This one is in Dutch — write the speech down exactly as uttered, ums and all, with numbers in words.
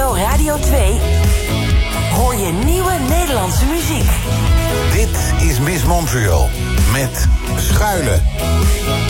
N O Radio twee hoor je nieuwe Nederlandse muziek. Dit is Miss Montreal met Schuilen.